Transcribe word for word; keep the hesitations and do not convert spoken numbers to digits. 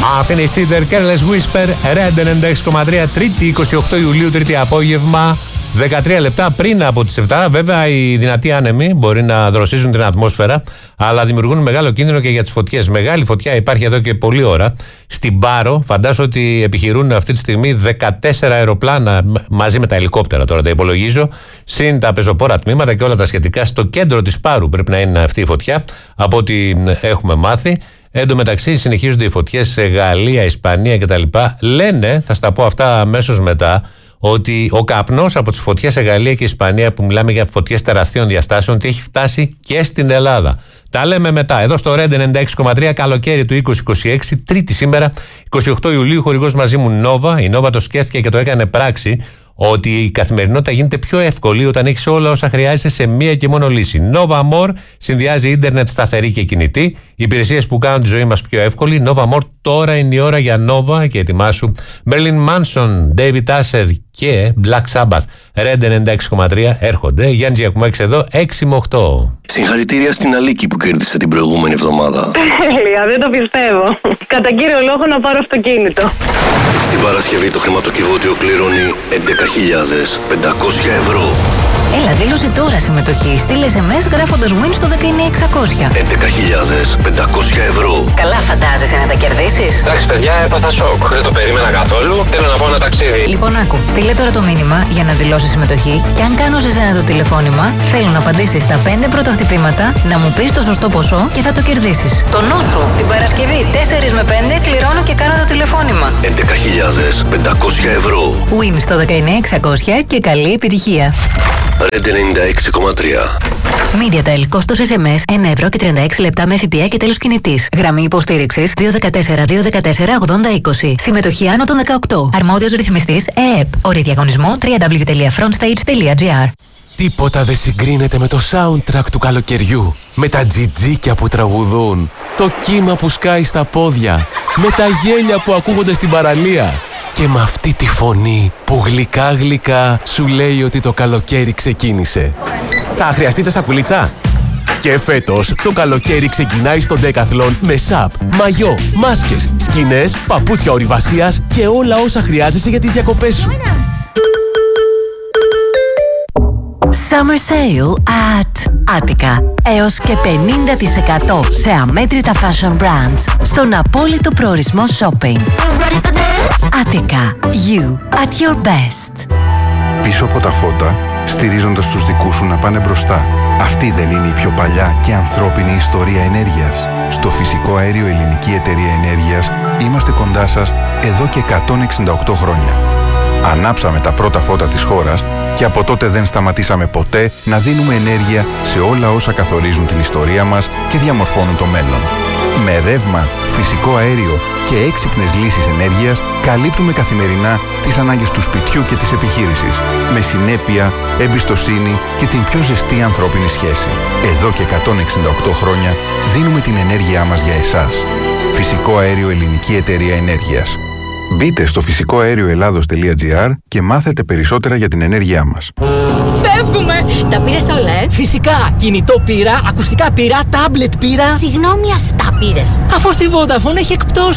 Αυτή είναι η Cedar Careless Whisper, Red ενενήντα έξι κόμμα τρία, Τρίτη είκοσι οκτώ Ιουλίου, Τρίτη απόγευμα, δεκατρία λεπτά πριν από τις επτά. Βέβαια, οι δυνατοί άνεμοι μπορεί να δροσίζουν την ατμόσφαιρα, αλλά δημιουργούν μεγάλο κίνδυνο και για τις φωτιές. Μεγάλη φωτιά υπάρχει εδώ και πολλή ώρα. Στην Πάρο, φαντάζομαι ότι επιχειρούν αυτή τη στιγμή δεκατέσσερα αεροπλάνα μαζί με τα ελικόπτερα. Τώρα τα υπολογίζω, συν τα πεζοπόρα τμήματα και όλα τα σχετικά. Στο κέντρο της Πάρου πρέπει να είναι αυτή η φωτιά, από ό,τι έχουμε μάθει. Εν τω μεταξύ, συνεχίζονται οι φωτιές σε Γαλλία, Ισπανία κτλ. Λένε, θα στα πω αυτά αμέσως μετά, ότι ο καπνός από τις φωτιές σε Γαλλία και Ισπανία, που μιλάμε για φωτιές τεραστίων διαστάσεων, ότι έχει φτάσει και στην Ελλάδα. Τα λέμε μετά. Εδώ στο Red ενενήντα έξι κόμμα τρία, καλοκαίρι του είκοσι είκοσι έξι, Τρίτη σήμερα, είκοσι οκτώ Ιουλίου, χορηγός μαζί μου Nova. Η Nova το σκέφτηκε και το έκανε πράξη, ότι η καθημερινότητα γίνεται πιο εύκολη όταν έχεις όλα όσα χρειάζεσαι σε μία και μόνο λύση. Nova More συνδυάζει ίντερνετ σταθερή και κινητή, υπηρεσίες που κάνουν τη ζωή μας πιο εύκολη. Nova More, τώρα είναι η ώρα για Nova και ετοιμάσου. Marilyn Manson, David Asher και Black Sabbath. Red ενενήντα έξι κόμμα τρία έρχονται. Γιάννη Γιακουμάκης εδώ, έξι με οκτώ. Συγχαρητήρια στην Αλίκη που κέρδισε την προηγούμενη εβδομάδα. Τέλεια, δεν το πιστεύω. Κατά κύριο λόγο να πάρω αυτοκίνητο. Την Παρασκευή το χρηματοκιβώτιο κληρώνει έντεκα χιλιάδες πεντακόσια ευρώ. Έλα, δήλωσε τώρα συμμετοχή. Στείλε ες εμ ες γράφοντας win στο δεκαεννιά εξακόσια. έντεκα χιλιάδες πεντακόσια ευρώ. Καλά φαντάζεσαι να τα κερδίσεις. Εντάξει παιδιά, έπαθα σοκ. Δεν το περίμενα καθόλου. Θέλω να πάω ένα ταξίδι. Λοιπόν, άκου. Στείλε τώρα το μήνυμα για να δηλώσεις συμμετοχή και αν κάνω σε σένα το τηλεφώνημα, θέλω να απαντήσεις στα πέντε πρώτα χτυπήματα, να μου πεις το σωστό ποσό και θα το κερδίσεις. Το νου σου. Την Παρασκευή τέσσερα με πέντε κληρώνω και κάνω το τηλεφώνημα. έντεκα χιλιάδες πεντακόσια ευρώ. Win στο δεκαεννιά εξακόσια και καλή επιτυχία. Red ενενήντα έξι κόμμα τρία. MediaTel, κόστος ες εμ ες ένα ευρώ και τριάντα έξι λεπτά με ΦΠΑ και τέλος κινητής. Γραμμή υποστήριξης δύο ένα τέσσερα δύο ένα τέσσερα ογδόντα είκοσι. Συμμετοχή άνω των δεκαοκτώ. Αρμόδιος ρυθμιστής ΕΕΠ. Όροι διαγωνισμού double-u double-u double-u τελεία frontstage τελεία gr. Τίποτα δεν συγκρίνεται με το soundtrack του καλοκαιριού. Με τα τζιτζίκια που τραγουδούν, το κύμα που σκάει στα πόδια, με τα γέλια που ακούγονται στην παραλία. Και με αυτή τη φωνή που γλυκά γλυκά σου λέει ότι το καλοκαίρι ξεκίνησε. Θα χρειαστείτε σακουλίτσα? Και φέτος το καλοκαίρι ξεκινάει στο Decathlon με σαπ, μαγιό, μάσκες, σκηνές, παπούτσια ορειβασίας και όλα όσα χρειάζεσαι για τις διακοπές σου. Summer Sale at Attica. Έως και πενήντα τοις εκατό σε αμέτρητα fashion brands στον απόλυτο προορισμό shopping. Attica. You at your best. Πίσω από τα φώτα, στηρίζοντας τους δικούς σου να πάνε μπροστά. Αυτή δεν είναι η πιο παλιά και ανθρώπινη ιστορία ενέργειας? Στο Φυσικό Αέριο Ελληνική Εταιρεία Ενέργειας είμαστε κοντά σας εδώ και εκατόν εξήντα οκτώ χρόνια. Ανάψαμε τα πρώτα φώτα της χώρας και από τότε δεν σταματήσαμε ποτέ να δίνουμε ενέργεια σε όλα όσα καθορίζουν την ιστορία μας και διαμορφώνουν το μέλλον. Με ρεύμα, φυσικό αέριο και έξυπνες λύσεις ενέργειας καλύπτουμε καθημερινά τις ανάγκες του σπιτιού και της επιχείρησης. Με συνέπεια, εμπιστοσύνη και την πιο ζεστή ανθρώπινη σχέση. Εδώ και εκατόν εξήντα οκτώ χρόνια δίνουμε την ενέργειά μας για εσάς. Φυσικό Αέριο Ελληνική Εταιρεία Ενέργειας. Μπείτε στο φυσικό αέριο ελλάδος τελεία gr και μάθετε περισσότερα για την ενέργειά μας. Φεύγουμε! Τα πήρες όλα, ε? Φυσικά! Κινητό πήρα, ακουστικά πήρα, τάμπλετ πήρα. Συγγνώμη, αυτά πήρες? Αφού στη Vodafone έχει εκπτώσεις.